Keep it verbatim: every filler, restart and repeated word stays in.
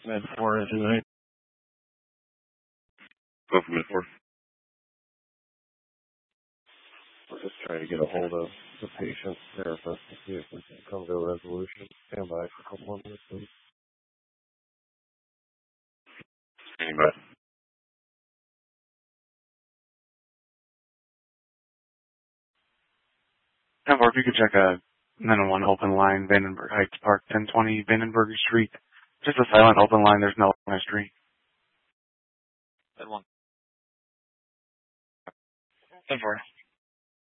Med four engine night. Go for Med four. We're just trying to get a hold of the patient's therapist to see if we can come to a resolution. Stand by for a couple more minutes, please. Standing by. ten four, if you could check a nine one one open line, Vandenberg Heights Park, ten twenty Vandenberg Street. Just a silent open line, there's no history. ten one. ten four.